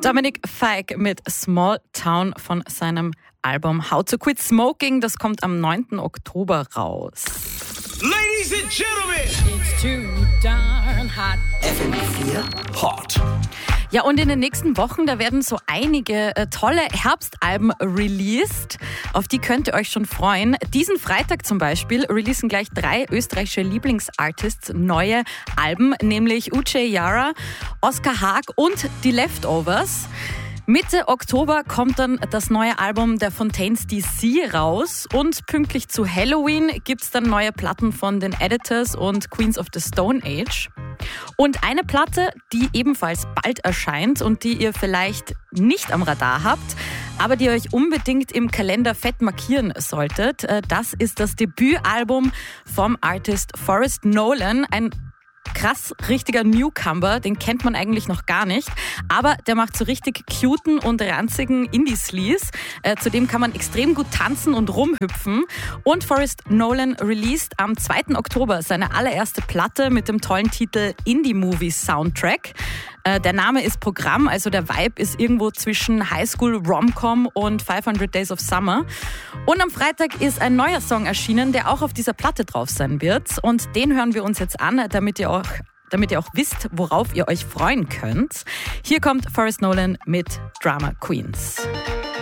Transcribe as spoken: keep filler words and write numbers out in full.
Dominic Fike mit Small Town von seinem Album How to Quit Smoking. Das kommt am neunten Oktober raus. Ladies and Gentlemen, it's too darn hot. F M vier Hot. Ja, und in den nächsten Wochen, da werden so einige äh, tolle Herbstalben released. Auf die könnt ihr euch schon freuen. Diesen Freitag zum Beispiel releasen gleich drei österreichische Lieblingsartists neue Alben, nämlich Uche Yara, Oskar Haag und die Leftovers. Mitte Oktober kommt dann das neue Album der Fontaines D C raus und pünktlich zu Halloween gibt's dann neue Platten von den Editors und Queens of the Stone Age. Und eine Platte, die ebenfalls bald erscheint und die ihr vielleicht nicht am Radar habt, aber die ihr euch unbedingt im Kalender fett markieren solltet, das ist das Debütalbum vom Artist Forrest Nolan, ein krass richtiger Newcomer, den kennt man eigentlich noch gar nicht, aber der macht so richtig cuten und ranzigen Indie-Sleaze. Äh, zudem kann man extrem gut tanzen und rumhüpfen. Und Forrest Nolan released am zweiten Oktober seine allererste Platte mit dem tollen Titel Indie Movie Soundtrack. Äh, der Name ist Programm, also der Vibe ist irgendwo zwischen Highschool Rom-Com und fünfhundert Days of Summer. Und am Freitag ist ein neuer Song erschienen, der auch auf dieser Platte drauf sein wird. Und den hören wir uns jetzt an, damit ihr auch damit ihr auch wisst, worauf ihr euch freuen könnt. Hier kommt Forrest Nolan mit Drama Queens.